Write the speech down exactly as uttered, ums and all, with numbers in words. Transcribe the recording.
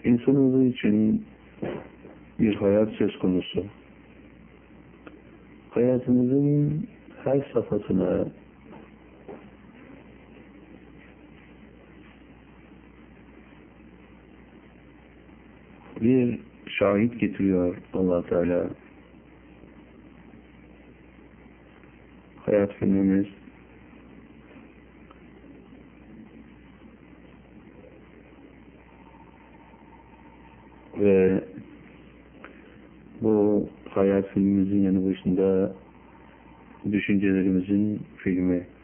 İnsanoğlu için bir hayat söz konusu. Hayatımızın her safhasına bir şahit getiriyor Allah Teala. Hayat filmimiz ve bu hayat filmimizin yanı başında düşüncelerimizin filmi.